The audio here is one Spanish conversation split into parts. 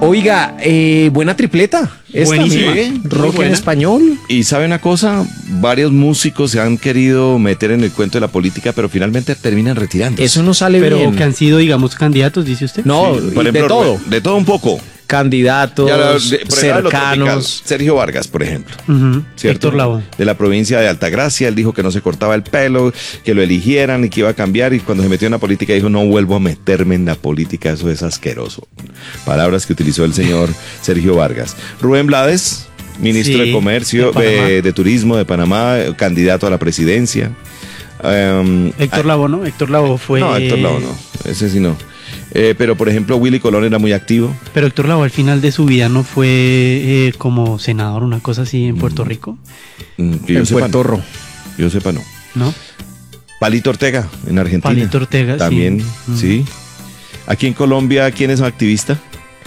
Oiga, buena tripleta. Buenísima. Rock en español. Y sabe una cosa, varios músicos se han querido meter en el cuento de la política, pero finalmente terminan retirándose. Eso no sale Pero bien. que han sido, digamos, candidatos, dice usted. No, Sí, por ejemplo, de todo. De todo un poco. Candidatos, Ya por el lado de lo tropical, cercanos. Sergio Vargas, por ejemplo. Ujú. ¿Cierto? Héctor Lavoe. De la provincia de Altagracia, él dijo que no se cortaba el pelo, que lo eligieran y que iba a cambiar, y cuando se metió en la política dijo, no vuelvo a meterme en la política, eso es asqueroso. Palabras que utilizó el señor Sergio Vargas. Rubén Blades, ministro Sí, de Comercio, de Panamá. de Turismo de Panamá, candidato a la presidencia. Héctor Lavoe, ¿no? Héctor Lavoe fue... No, Héctor Lavoe no, ese sí no. Pero por ejemplo, Willy Colón era muy activo. Pero Héctor Lavoe al final de su vida no fue como senador, una cosa así en Puerto Rico, Que yo En sepa, Puerto no. Rico. Yo sepa, no. ¿no? Palito Ortega, en Argentina. Palito Ortega, también, sí. sí. Aquí en Colombia, ¿quién es activista?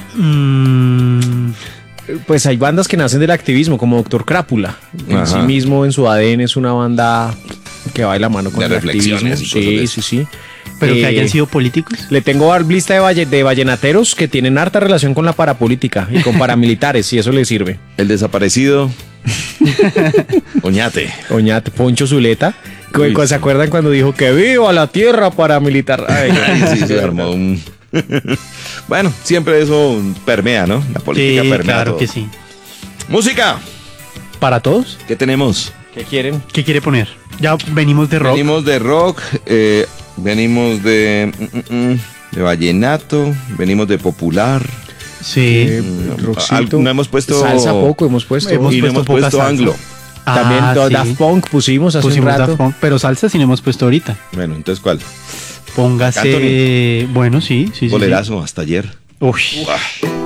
Pues hay bandas que nacen del activismo, como Doctor Crápula. En Ajá. sí mismo, en su ADN, es una banda que va de la mano con De el activismo. reflexiones y cosas de Sí, eso. sí, sí. Pero que Eh, hayan sido políticos. Le tengo lista de vallenateros que tienen harta relación con la parapolítica y con paramilitares, si eso le sirve. El desaparecido Oñate. Oñate, Poncho Zuleta. Uy, ¿Se sí. acuerdan cuando dijo que viva la tierra paramilitar? Ay, Ay, sí, se armó un... Bueno, siempre eso permea, ¿no? La política Sí, permea claro todo. que sí. Música, ¿Para todos? ¿qué tenemos? ¿Qué quieren? ¿Qué quiere poner? Ya venimos de rock. Venimos de rock, venimos de vallenato, venimos de popular. Sí. Rockcito. No hemos puesto... Salsa poco hemos puesto. Hemos y no puesto hemos poca puesto salsa. anglo. También sí. Daft Punk pusimos hace Pusimos un rato. Daft Punk, pero salsa sí no hemos puesto ahorita. Bueno, entonces, ¿cuál? Póngase... Bueno, sí, sí, sí. Bolerazo, hasta ayer. Uy. Uah.